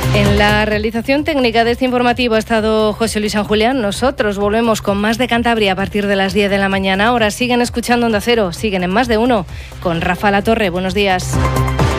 En la realización técnica de este informativo ha estado José Luis San Julián. Nosotros volvemos con Más de Cantabria a partir de las 10 de la mañana. Ahora siguen escuchando Onda Cero, siguen en Más de Uno con Rafa Latorre. Buenos días.